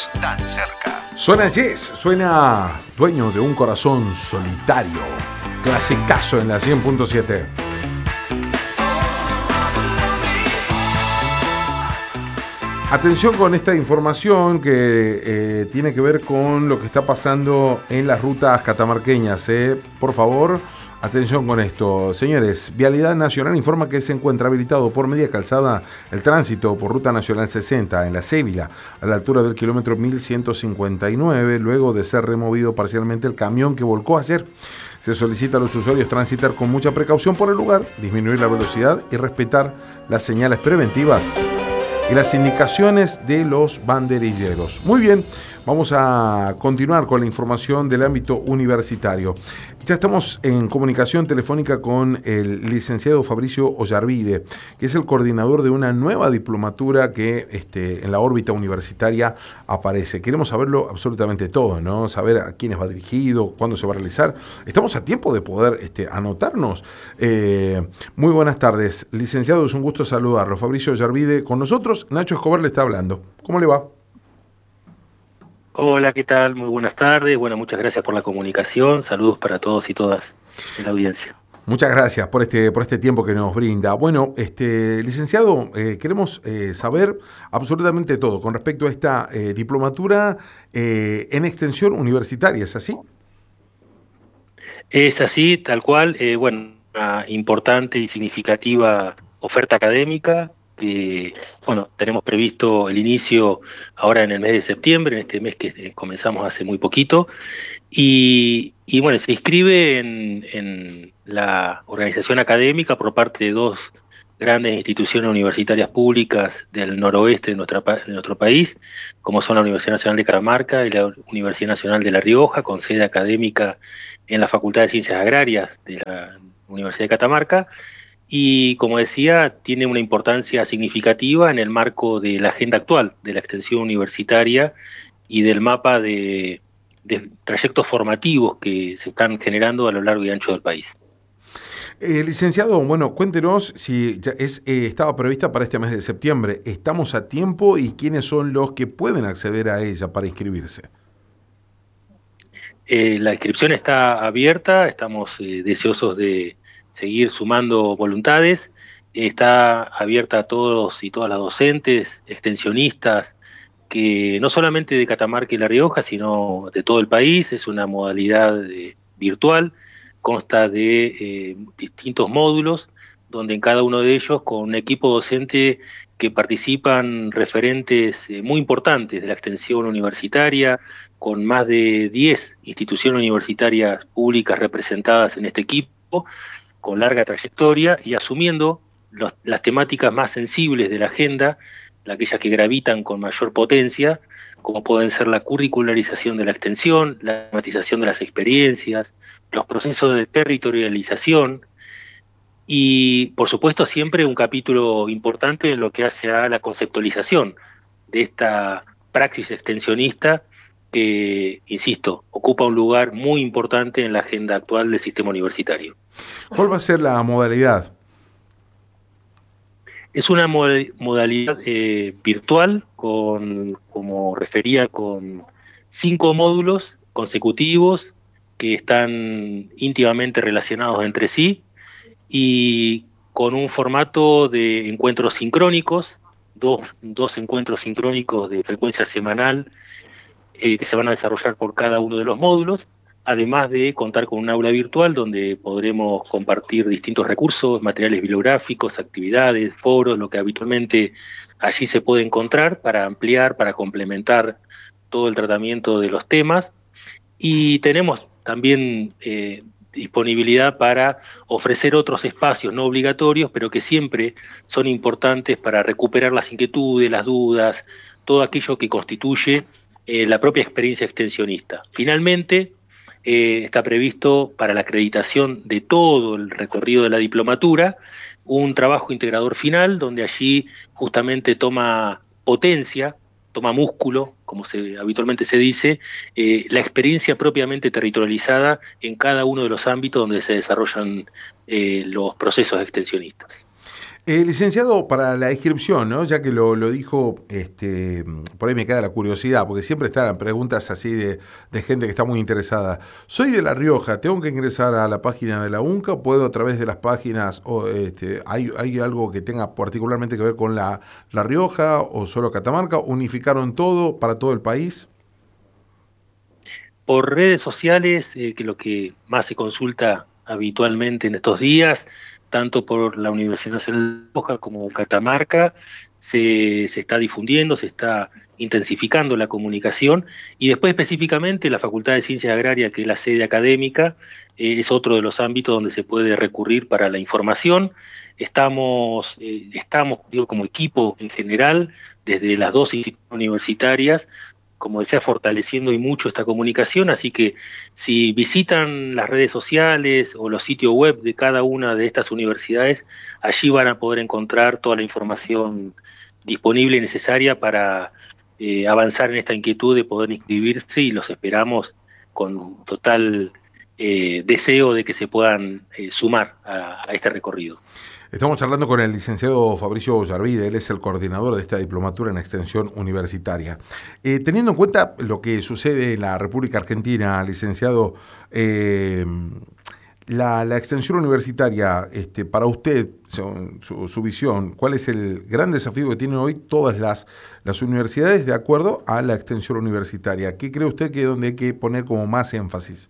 lejos, tan cerca. Suena Yes, suena Dueño de un corazón solitario. Clasicazo en la 100.7. Atención con esta información que tiene que ver con lo que está pasando en las rutas catamarqueñas. Por favor, atención con esto. Señores, Vialidad Nacional informa que se encuentra habilitado por media calzada el tránsito por Ruta Nacional 60 en la Cévila, a la altura del kilómetro 1159, luego de ser removido parcialmente el camión que volcó ayer. Se solicita a los usuarios transitar con mucha precaución por el lugar, disminuir la velocidad y respetar las señales preventivas y las indicaciones de los banderilleros. Muy bien, vamos a continuar con la información del ámbito universitario. Ya estamos en comunicación telefónica con el licenciado Fabricio Ollarvide, que es el coordinador de una nueva diplomatura que en la órbita universitaria aparece. Queremos saberlo absolutamente todo, ¿no? Saber a quiénes va dirigido, cuándo se va a realizar. Estamos a tiempo de poder anotarnos. Muy buenas tardes, licenciado, es un gusto saludarlo. Fabricio Ollarvide con nosotros. Nacho Escobar le está hablando. ¿Cómo le va? Hola, ¿qué tal? Muy buenas tardes. Bueno, muchas gracias por la comunicación. Saludos para todos y todas en la audiencia. Muchas gracias por este tiempo que nos brinda. Bueno, licenciado, queremos saber absolutamente todo con respecto a esta diplomatura en extensión universitaria, ¿es así? Es así, tal cual. Bueno, una importante y significativa oferta académica. Tenemos previsto el inicio ahora en el mes de septiembre, en este mes que comenzamos hace muy poquito, y bueno, se inscribe en la organización académica por parte de dos grandes instituciones universitarias públicas del noroeste de nuestro país, como son la Universidad Nacional de Catamarca y la Universidad Nacional de La Rioja, con sede académica en la Facultad de Ciencias Agrarias de la Universidad de Catamarca. Y, como decía, tiene una importancia significativa en el marco de la agenda actual de la extensión universitaria y del mapa de trayectos formativos que se están generando a lo largo y ancho del país. Licenciado, bueno, cuéntenos si ya estaba prevista para este mes de septiembre. ¿Estamos a tiempo y quiénes son los que pueden acceder a ella para inscribirse? La inscripción está abierta, estamos deseosos de seguir sumando voluntades. Está abierta a todos y todas las docentes, extensionistas, que no solamente de Catamarca y La Rioja, sino de todo el país. Es una modalidad virtual, consta de distintos módulos, donde en cada uno de ellos, con un equipo docente que participan referentes muy importantes de la extensión universitaria, con más de 10 instituciones universitarias públicas representadas en este equipo, con larga trayectoria y asumiendo las temáticas más sensibles de la agenda, aquellas que gravitan con mayor potencia, como pueden ser la curricularización de la extensión, la tematización de las experiencias, los procesos de territorialización y, por supuesto, siempre un capítulo importante en lo que hace a la conceptualización de esta praxis extensionista que, insisto, ocupa un lugar muy importante en la agenda actual del sistema universitario. ¿Cuál va a ser la modalidad? Es una modalidad virtual, como refería, con 5 módulos consecutivos que están íntimamente relacionados entre sí y con un formato de encuentros sincrónicos, dos encuentros sincrónicos de frecuencia semanal que se van a desarrollar por cada uno de los módulos, además de contar con un aula virtual donde podremos compartir distintos recursos, materiales bibliográficos, actividades, foros, lo que habitualmente allí se puede encontrar para ampliar, para complementar todo el tratamiento de los temas. Y tenemos también disponibilidad para ofrecer otros espacios no obligatorios, pero que siempre son importantes para recuperar las inquietudes, las dudas, todo aquello que constituye la propia experiencia extensionista. Finalmente, está previsto para la acreditación de todo el recorrido de la diplomatura un trabajo integrador final, donde allí justamente toma potencia, toma músculo, como habitualmente se dice, la experiencia propiamente territorializada en cada uno de los ámbitos donde se desarrollan los procesos extensionistas. Licenciado, para la inscripción, ¿no? Ya que lo dijo, por ahí me queda la curiosidad, porque siempre están preguntas así de gente que está muy interesada. Soy de La Rioja, ¿tengo que ingresar a la página de la UNCA? ¿Puedo a través de las páginas, o hay algo que tenga particularmente que ver con la Rioja o solo Catamarca? ¿Unificaron todo para todo el país? Por redes sociales, que lo que más se consulta habitualmente en estos días, tanto por la Universidad Nacional de Rioja como Catamarca, se está difundiendo, se está intensificando la comunicación, y después específicamente la Facultad de Ciencias Agrarias, que es la sede académica, es otro de los ámbitos donde se puede recurrir para la información. Estamos, digo, como equipo en general, desde las dos instituciones universitarias, como decía, fortaleciendo y mucho esta comunicación, así que si visitan las redes sociales o los sitios web de cada una de estas universidades, allí van a poder encontrar toda la información disponible y necesaria para avanzar en esta inquietud de poder inscribirse, y los esperamos con total deseo de que se puedan sumar a este recorrido. Estamos charlando con el licenciado Fabricio Ollarvide, él es el coordinador de esta diplomatura en extensión universitaria. Teniendo en cuenta lo que sucede en la República Argentina, licenciado, la extensión universitaria, para usted, su visión, ¿cuál es el gran desafío que tienen hoy todas las universidades de acuerdo a la extensión universitaria? ¿Qué cree usted que es donde hay que poner como más énfasis?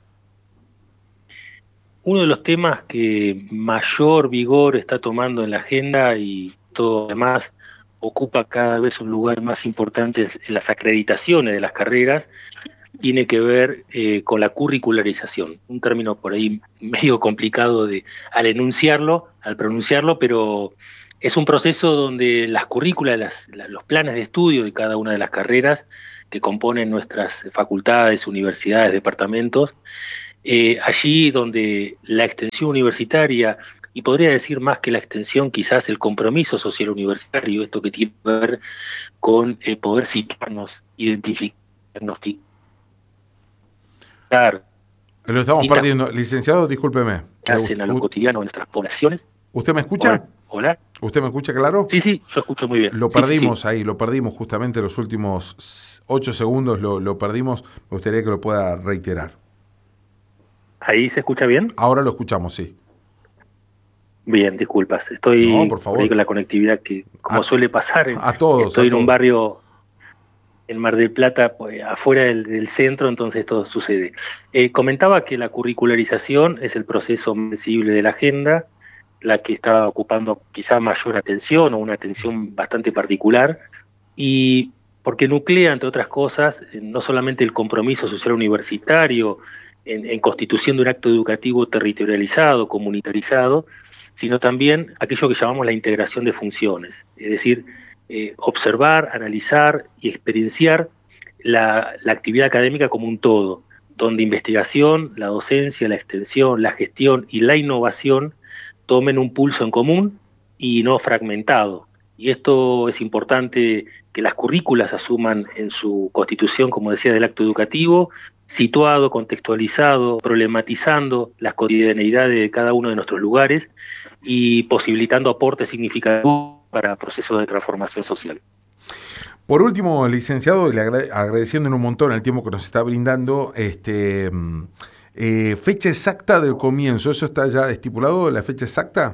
Uno de los temas que mayor vigor está tomando en la agenda, y todo además ocupa cada vez un lugar más importante en las acreditaciones de las carreras, tiene que ver con la curricularización, un término por ahí medio complicado al enunciarlo, al pronunciarlo, pero es un proceso donde las currículas, los planes de estudio de cada una de las carreras que componen nuestras facultades, universidades, departamentos, allí donde la extensión universitaria, y podría decir más que la extensión, quizás el compromiso social universitario, esto que tiene que ver con poder situarnos, identificar, diagnosticar. Lo estamos perdiendo. Licenciado, discúlpeme. Hacen a lo cotidiano en nuestras poblaciones. ¿Usted me escucha? Hola. ¿Usted me escucha claro? Sí, sí, yo escucho muy bien. Lo perdimos ahí, lo perdimos justamente los últimos 8 segundos, lo perdimos. Me gustaría que lo pueda reiterar. ¿Ahí se escucha bien? Ahora lo escuchamos, sí. Bien, disculpas. Estoy por ahí con la conectividad que, como suele pasar, estoy en un barrio en Mar del Plata, pues, afuera del centro, entonces esto sucede. Comentaba que la curricularización es el proceso más sensible de la agenda, la que está ocupando quizá mayor atención, o una atención bastante particular, y porque nuclea, entre otras cosas, no solamente el compromiso social universitario en constitución de un acto educativo territorializado, comunitarizado, sino también aquello que llamamos la integración de funciones, es decir, observar, analizar y experienciar la actividad académica como un todo, donde investigación, la docencia, la extensión, la gestión y la innovación tomen un pulso en común y no fragmentado. Y esto es importante que las currículas asuman en su constitución, como decía, del acto educativo, situado, contextualizado, problematizando las cotidianeidades de cada uno de nuestros lugares y posibilitando aportes significativos para procesos de transformación social. Por último, licenciado, agradeciéndole un montón el tiempo que nos está brindando, fecha exacta del comienzo, ¿eso está ya estipulado, la fecha exacta?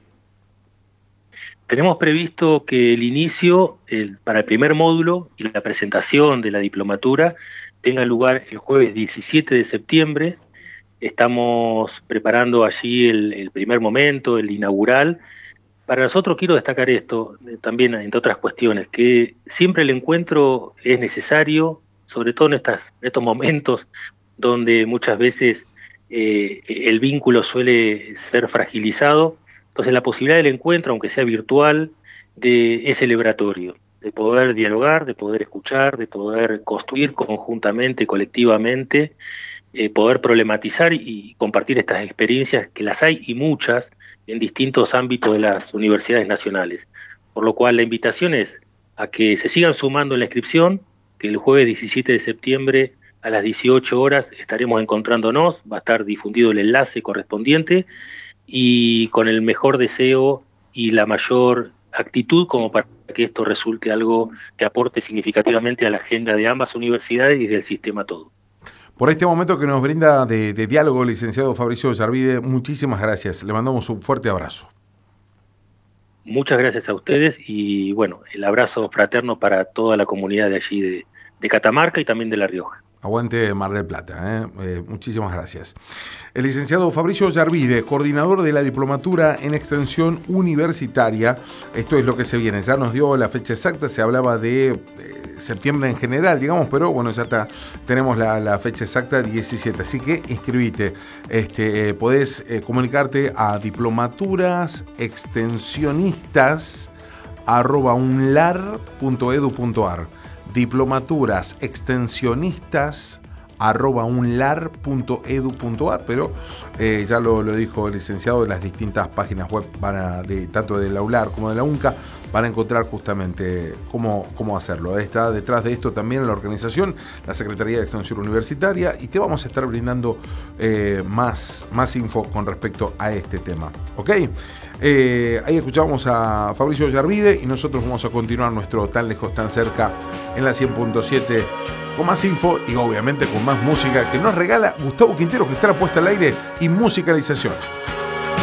Tenemos previsto que el inicio para el primer módulo y la presentación de la diplomatura tenga lugar el jueves 17 de septiembre. Estamos preparando allí el primer momento, el inaugural. Para nosotros quiero destacar esto, también entre otras cuestiones, que siempre el encuentro es necesario, sobre todo en estos momentos donde muchas veces el vínculo suele ser fragilizado. Entonces la posibilidad del encuentro, aunque sea virtual, es celebratorio, de poder dialogar, de poder escuchar, de poder construir conjuntamente, colectivamente, poder problematizar y compartir estas experiencias, que las hay y muchas en distintos ámbitos de las universidades nacionales. Por lo cual la invitación es a que se sigan sumando en la inscripción, que el jueves 17 de septiembre a las 18 horas estaremos encontrándonos, va a estar difundido el enlace correspondiente, y con el mejor deseo y la mayor actitud como para que esto resulte algo que aporte significativamente a la agenda de ambas universidades y del sistema todo. Por este momento que nos brinda de diálogo, licenciado Fabricio Yarvide, muchísimas gracias. Le mandamos un fuerte abrazo. Muchas gracias a ustedes y bueno, el abrazo fraterno para toda la comunidad de allí de Catamarca y también de La Rioja. Aguante Mar del Plata, muchísimas gracias. El licenciado Fabricio Yarvide, coordinador de la diplomatura en extensión universitaria. Esto es lo que se viene. Ya nos dio la fecha exacta, se hablaba de septiembre en general, digamos, pero bueno, ya tenemos la fecha exacta, 17. Así que inscribite. Podés comunicarte a diplomaturasensionistas@unlar.edu.ar. diplomaturasensionistas@unlar.edu.ar, pero ya lo dijo el licenciado, en las distintas páginas web tanto de la ULAR como de la UNCA van a encontrar justamente cómo hacerlo. Está detrás de esto también la organización, la Secretaría de Extensión Universitaria, y te vamos a estar brindando más info con respecto a este tema. ¿Ok? Ahí escuchamos a Fabricio Yarvide y nosotros vamos a continuar nuestro Tan Lejos, Tan Cerca en la 100.7 con más info y obviamente con más música que nos regala Gustavo Quintero, que estará puesta al aire, y musicalización.